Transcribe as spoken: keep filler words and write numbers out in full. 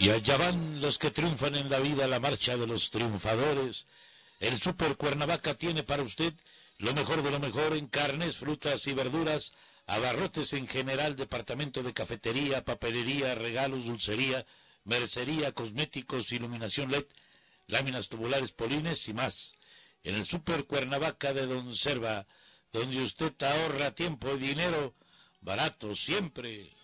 Y allá van los que triunfan en la vida, la marcha de los triunfadores. El Super Cuernavaca tiene para usted lo mejor de lo mejor en carnes, frutas y verduras, abarrotes en general, departamento de cafetería, papelería, regalos, dulcería, mercería, cosméticos, iluminación L E D, láminas tubulares, polines y más. En el Super Cuernavaca de Don Serva, donde usted ahorra tiempo y dinero, barato siempre.